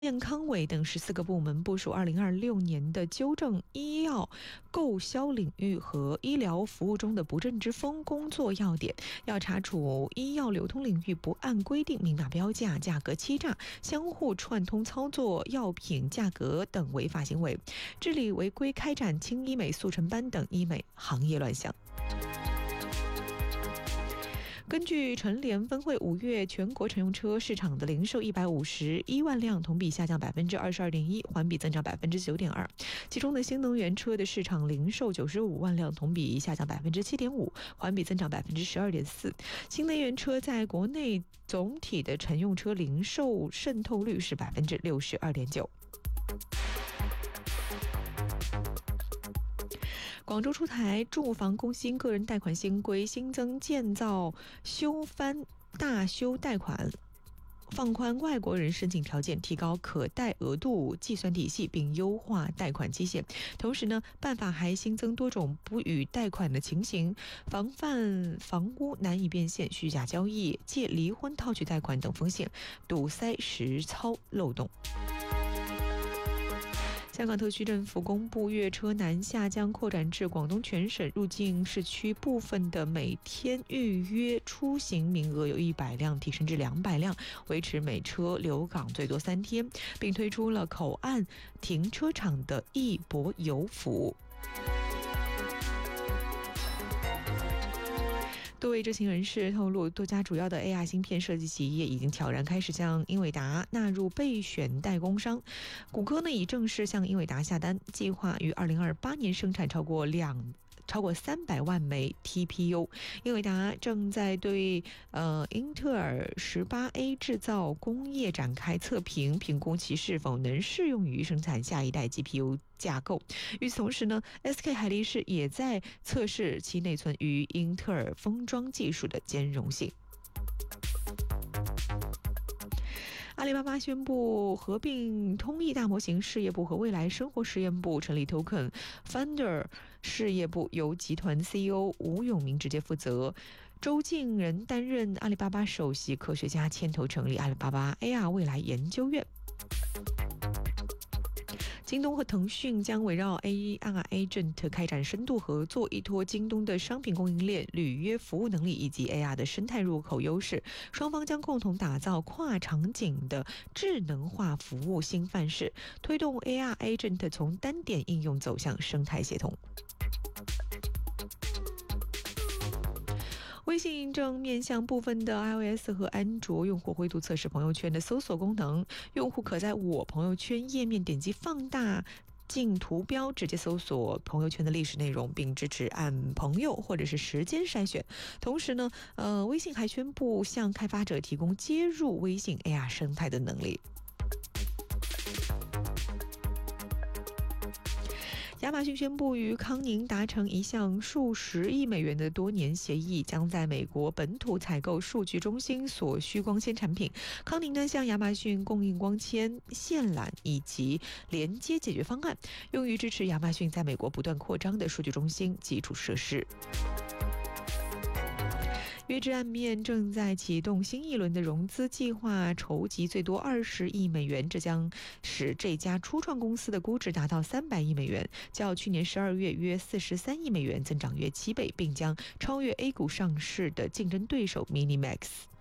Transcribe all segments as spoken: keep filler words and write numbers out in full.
健康委等十四个部门部署二零二六年的纠正医药购销领域和医疗服务中的不正之风工作要点，要查处医药流通领域不按规定明码标价、价格欺诈、相互串通操作药品价格等违法行为，治理违规开展轻医美速成班等医美行业乱象。根据乘联分会五月全国乘用车市场的零售一百五十一万辆，同比下降百分之二十二点一，环比增长百分之九点二。其中的新能源车的市场零售九十五万辆，同比下降百分之七点五，环比增长百分之十二点四。新能源车在国内总体的乘用车零售渗透率是百分之六十二点九。广州出台住房工薪个人贷款新规，新增建造修翻大修贷款，放宽外国人申请条件，提高可贷额度计算体系，并优化贷款期限。同时呢，办法还新增多种不予贷款的情形，防范房屋难以变现、虚假交易、借离婚套取贷款等风险，堵塞实操漏洞。香港特区政府公布，粤车南下将扩展至广东全省，入境市区部分的每天预约出行名额由一百辆提升至两百辆，维持每车留港最多三天，并推出了口岸停车场的易泊游服务。多位知情人士透露，多家主要的 A R 芯片设计企业已经悄然开始将英伟达纳入备选代工商。谷歌呢已正式向英伟达下单，计划于二零二八年生产超过两。超过三百万枚 T P U， 英伟达正在对呃英特尔 十八 A 制造工业展开测评，评估其是否能适用于生产下一代 G P U 架构。与此同时呢 ，S K 海力士也在测试其内存与英特尔封装技术的兼容性。阿里巴巴宣布合并通义大模型事业部和未来生活实验部，成立 Token Funder 事业部，由集团 C E O 吴永明直接负责，周敬仁担任阿里巴巴首席科学家，牵头成立阿里巴巴 A R 未来研究院。京东和腾讯将围绕 A R Agent 开展深度合作，依托京东的商品供应链、履约服务能力以及 A R 的生态入口优势，双方将共同打造跨场景的智能化服务新范式，推动 A R Agent 从单点应用走向生态协同。微信正面向部分的 iOS 和安卓用户灰度测试朋友圈的搜索功能，用户可在我朋友圈页面点击放大镜图标，直接搜索朋友圈的历史内容，并支持按朋友或者是时间筛选。同时呢，呃，微信还宣布向开发者提供接入微信 A R 生态的能力。亚马逊宣布与康宁达成一项数十亿美元的多年协议，将在美国本土采购数据中心所需光纤产品。康宁呢向亚马逊供应光纤、线缆以及连接解决方案，用于支持亚马逊在美国不断扩张的数据中心基础设施。约之岸面正在启动新一轮的融资计划，筹集最多二十亿美元，这将使这家初创公司的估值达到三百亿美元，较去年十二月约四十三亿美元，增长约七倍，并将超越 A 股上市的竞争对手 Minimax。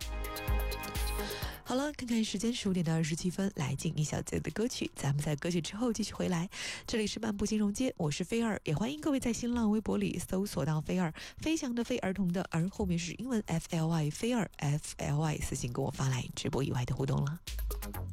好了，看看时间十五点的二十七分，来进一小节的歌曲，咱们在歌曲之后继续回来。这里是漫步金融街，我是菲儿，也欢迎各位在新浪微博里搜索到菲儿，飞翔的飞，儿童的儿，后面是英文 F L Y 菲儿 F L Y， 私信跟我发来直播以外的互动了。